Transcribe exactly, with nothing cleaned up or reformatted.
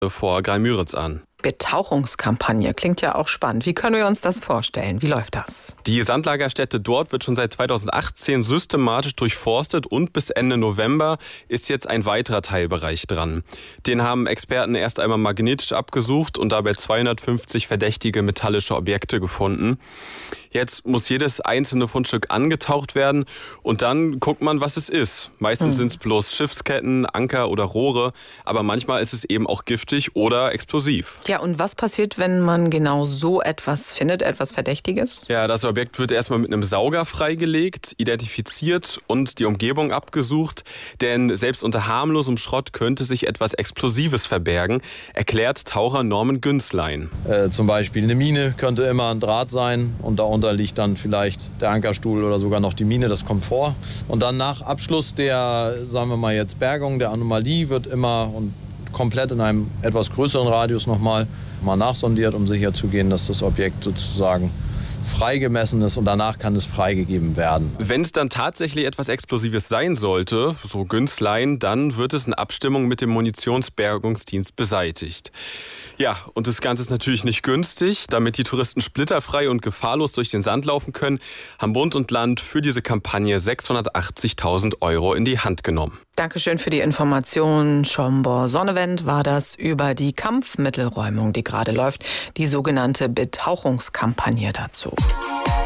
vor Graal-Müritz an. Betauchungskampagne. Klingt ja auch spannend. Wie können wir uns das vorstellen? Wie läuft das? Die Sandlagerstätte dort wird schon seit zweitausendachtzehn systematisch durchforstet und bis Ende November ist jetzt ein weiterer Teilbereich dran. Den haben Experten erst einmal magnetisch abgesucht und dabei zweihundertfünfzig verdächtige metallische Objekte gefunden. Jetzt muss jedes einzelne Fundstück angetaucht werden und dann guckt man, was es ist. Meistens hm. sind es bloß Schiffsketten, Anker oder Rohre, aber manchmal ist es eben auch giftig oder explosiv. Ja, und was passiert, wenn man genau so etwas findet, etwas Verdächtiges? Ja, das Objekt wird erstmal mit einem Sauger freigelegt, identifiziert und die Umgebung abgesucht. Denn selbst unter harmlosem Schrott könnte sich etwas Explosives verbergen, erklärt Taucher Norman Günzlein. Äh, zum Beispiel eine Mine könnte immer ein Draht sein und darunter liegt dann vielleicht der Ankerstuhl oder sogar noch die Mine, das kommt vor. Und dann nach Abschluss der, sagen wir mal jetzt Bergung der Anomalie wird immer und komplett in einem etwas größeren Radius nochmal mal nachsondiert, um sicherzugehen, dass das Objekt sozusagen freigemessen ist und danach kann es freigegeben werden. Wenn es dann tatsächlich etwas Explosives sein sollte, so Günzlein, dann wird es in Abstimmung mit dem Munitionsbergungsdienst beseitigt. Ja, und das Ganze ist natürlich nicht günstig. Damit die Touristen splitterfrei und gefahrlos durch den Sand laufen können, haben Bund und Land für diese Kampagne sechshundertachtzigtausend Euro in die Hand genommen. Dankeschön für die Information. Schombor Sonnevend war das über die Kampfmittelräumung, die gerade läuft, die sogenannte Betauchungskampagne dazu.